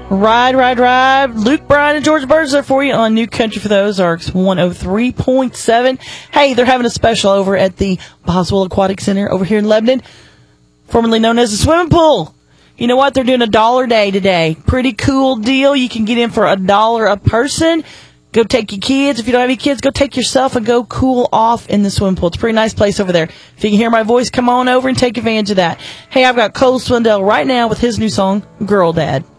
Ride. Luke Bryan and George Burns there for you on New Country for the Ozarks 103.7. Hey, they're having a special over at the Boswell Aquatic Center over here in Lebanon, formerly known as the swimming pool. You know what? They're doing $1 day today. Pretty cool deal. You can get in for $1 a person. Go take your kids. If you don't have any kids, go take yourself and go cool off in the swimming pool. It's a pretty nice place over there. If you can hear my voice, come on over and take advantage of that. Hey, I've got Cole Swindell right now with his new song, Girl Dad.